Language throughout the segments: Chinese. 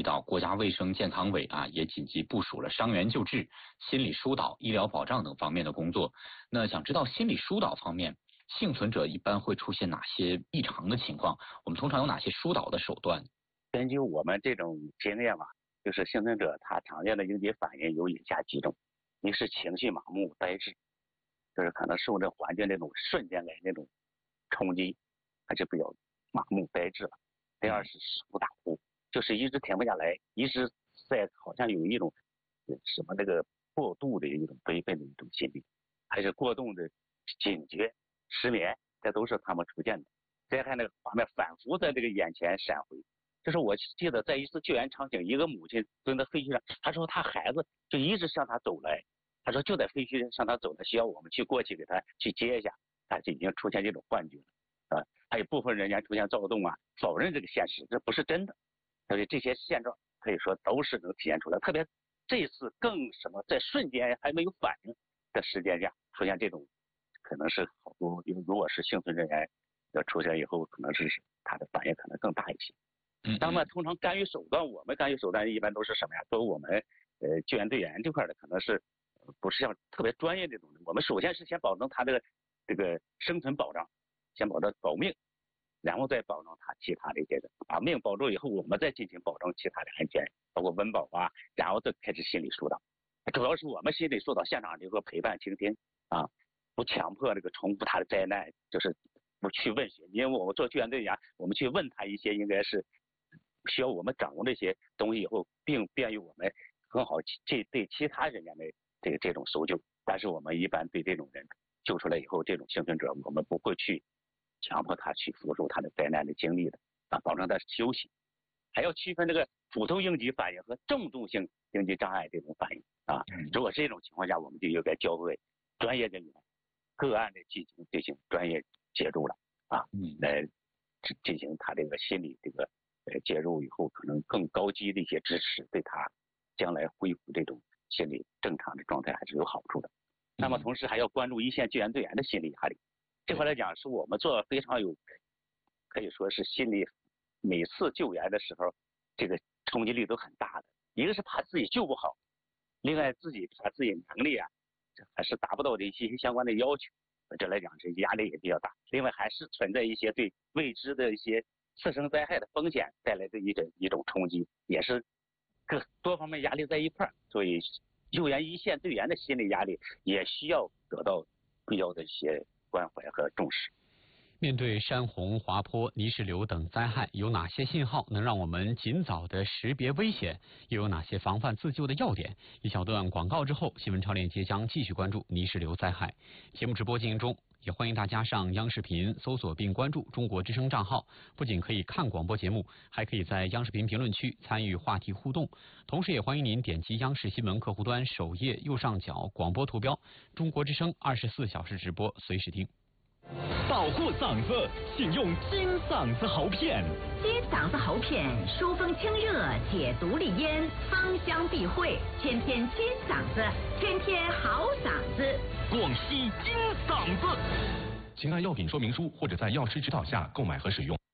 提到，国家卫生健康委也紧急部署了伤员救治、心理疏导、医疗保障等方面的工作。那想知道心理疏导方面，幸存者一般会出现哪些异常的情况？我们通常有哪些疏导的手段？ 根据我们这种经验吧，就是幸存者他常见的应激反应有以下几种：一是情绪麻木呆滞，就是可能受这环境那种瞬间来那种冲击，他就比较麻木呆滞了。第二是手打呼，就是一直停不下来，一直在好像有一种什么那个过度的一种悲愤的一种心理，还是过度的警觉、失眠，这都是他们出现的。再看那个画面反复在这个眼前闪回，就是我记得在一次救援场景，一个母亲蹲在废墟上，她说她孩子就一直向她走来，她说就在废墟上向她走来，需要我们去过去给她去接一下，她就已经出现这种幻觉了。还有部分人员出现躁动否认这个现实，这不是真的。所以这些现状可以说都是能体现出来。特别这次更在瞬间还没有反应的时间下出现这种，可能是好多如果是幸存人员要出现以后，可能是他的反应可能更大一些。当然，通常干预手段，我们干预手段一般都是什么呀？都我们救援队员这块的，可能是不是像特别专业这种的。我们首先是先保证他的这个生存保障。先保命，然后再保证他其他的一些的，把命保住以后，我们再进行保证其他的安全，包括温饱然后再开始心理疏导。主要是我们心理疏导现场这个陪伴倾听不强迫这个重复他的灾难，就是不去问询，因为我们做救援队员，我们去问他一些应该是需要我们掌握这些东西以后，并便于我们很好对其他人员的这种搜救。但是我们一般对这种人救出来以后，这种幸存者我们不会去强迫他去复述他的灾难的经历的保证他休息。还要区分这个普通应激反应和重度性应激障碍这种反应如果这种情况下，我们就应该交给专业人员个案的进行专业介入了来进行他这个心理这个介入以后，可能更高级的一些支持，对他将来恢复这种心理正常的状态还是有好处的。那么同时还要关注一线救援队员的心理压力，这块来讲是我们做非常可以说是心理每次救援的时候这个冲击力都很大的。一个是怕自己救不好，另外自己怕自己能力还是达不到的一些相关的要求，这来讲是压力也比较大。另外还是存在一些对未知的一些次生灾害的风险带来的一种冲击，也是多方面压力在一块儿，所以救援一线队员的心理压力也需要得到必要的一些关怀和重视。 面对山洪、滑坡、泥石流等灾害，有哪些信号能让我们尽早的识别危险？又有哪些防范自救的要点？一小段广告之后，新闻超链接将继续关注泥石流灾害。节目直播进行中，也欢迎大家上央视频搜索并关注中国之声账号，不仅可以看广播节目，还可以在央视频评论区参与话题互动。同时也欢迎您点击央视新闻客户端首页右上角广播图标，中国之声24小时直播，随时听。 保护嗓子，请用金嗓子喉片。 金嗓子喉片疏风清热，解毒利咽，芳香避秽，天天金嗓子，天天好嗓子。 广西金嗓子， 请按药品说明书或者在药师指导下购买和使用。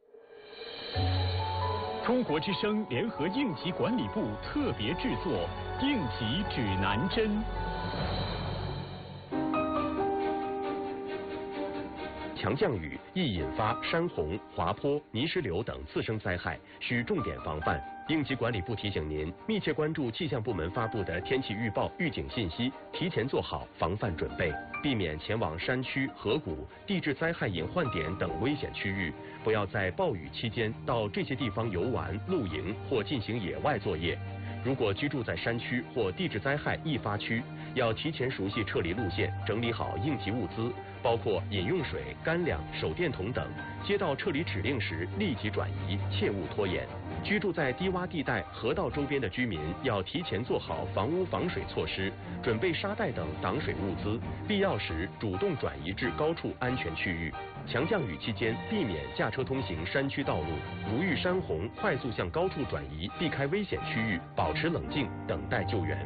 中国之声联合应急管理部特别制作《应急指南针》。 强降雨易引发山洪、滑坡、泥石流等次生灾害，需重点防范。应急管理部提醒您，密切关注气象部门发布的天气预报、预警信息，提前做好防范准备，避免前往山区、河谷、地质灾害隐患点等危险区域。不要在暴雨期间到这些地方游玩、露营或进行野外作业。如果居住在山区或地质灾害易发区，要提前熟悉撤离路线，整理好应急物资，包括饮用水、干粮、手电筒等。接到撤离指令时立即转移，切勿拖延。居住在低洼地带、河道周边的居民要提前做好房屋防水措施，准备沙袋等挡水物资，必要时主动转移至高处安全区域。强降雨期间，避免驾车通行山区道路，如遇山洪，快速向高处转移，避开危险区域，保持冷静，等待救援。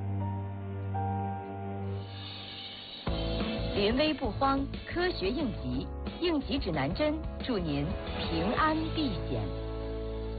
临危不慌，科学应急，应急指南针，祝您平安避险。